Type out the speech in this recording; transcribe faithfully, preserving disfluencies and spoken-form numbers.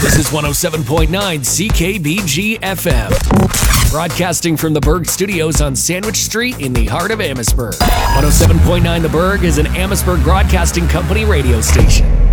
This is one oh seven point nine C K B G F M. Broadcasting from the Berg Studios on Sandwich Street in the heart of Amherstburg. one oh seven point nine The Berg is an Amherstburg Broadcasting Company radio station.